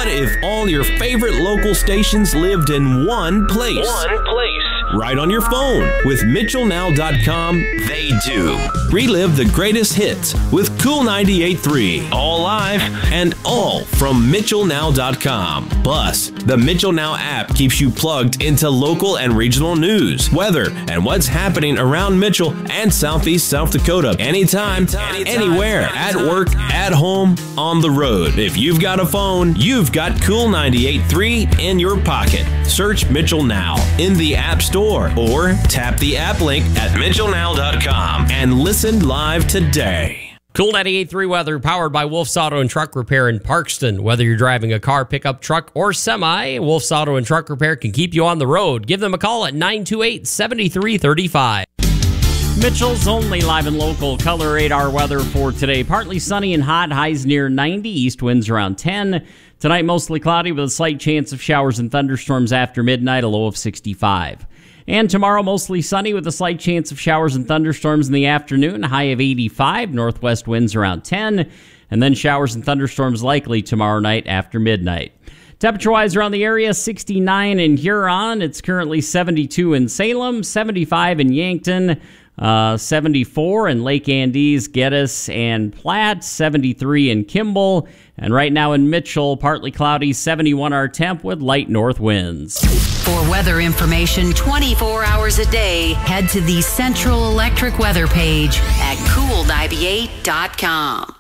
What if all your favorite local stations lived in one place? Right on your phone. With MitchellNow.com, they do. Relive the greatest hits with Cool 98.3, all live and all from MitchellNow.com. Plus, the Mitchell Now app keeps you plugged into local and regional news, weather, and what's happening around Mitchell and Southeast South Dakota. Anytime, anywhere, at work, at home, on the road. If you've got a phone, you've got Cool 98.3 in your pocket. Search Mitchell Now in the App Store or tap the app link at MitchellNow.com and listen live today. Cool 98.3 weather powered by Wolf's Auto and Truck Repair in Parkston. Whether you're driving a car, pickup truck, or semi, Wolf's Auto and Truck Repair can keep you on the road. Give them a call at 928-7335. Mitchell's only live and local color radar weather for today. Partly sunny and hot, highs near 90, east winds around 10. Tonight, mostly cloudy with a slight chance of showers and thunderstorms after midnight, a low of 65. And tomorrow, mostly sunny with a slight chance of showers and thunderstorms in the afternoon, high of 85, northwest winds around 10, and then showers and thunderstorms likely tomorrow night after midnight. Temperature-wise around the area, 69 in Huron. It's currently 72 in Salem, 75 in Yankton, 74 in Lake Andes, Geddes, and Platte, 73 in Kimball, and right now in Mitchell, partly cloudy, 71 our temp with light north winds. For weather information 24 hours a day, head to the Central Electric weather page at cool98.com.